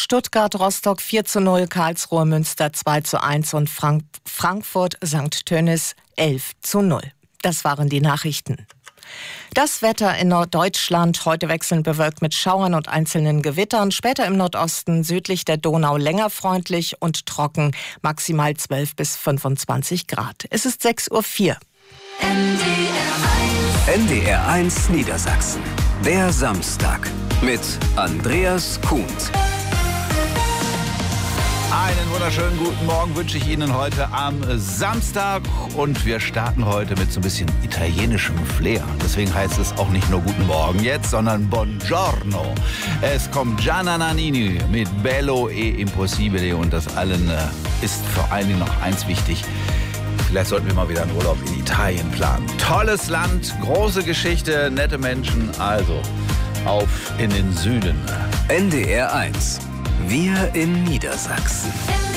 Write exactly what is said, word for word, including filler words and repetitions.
Stuttgart, Rostock vier zu null, Karlsruhe, Münster zwei zu eins und Frank- Frankfurt, Sankt Tönnis elf zu null. Das waren die Nachrichten. Das Wetter in Norddeutschland, heute wechselnd bewölkt mit Schauern und einzelnen Gewittern, später im Nordosten südlich der Donau länger freundlich und trocken, maximal zwölf bis fünfundzwanzig Grad. Es ist sechs Uhr vier. N D R eins Niedersachsen. Der Samstag mit Andreas Kuhns. Einen wunderschönen guten Morgen wünsche ich Ihnen heute am Samstag und wir starten heute mit so ein bisschen italienischem Flair. Deswegen heißt es auch nicht nur Guten Morgen jetzt, sondern Buongiorno. Es kommt Gianna Nannini mit Bello e Impossibile und das allen äh, ist vor allen Dingen noch eins wichtig. Vielleicht sollten wir mal wieder einen Urlaub in Italien planen. Tolles Land, große Geschichte, nette Menschen, also auf in den Süden. N D R eins. Wir in Niedersachsen.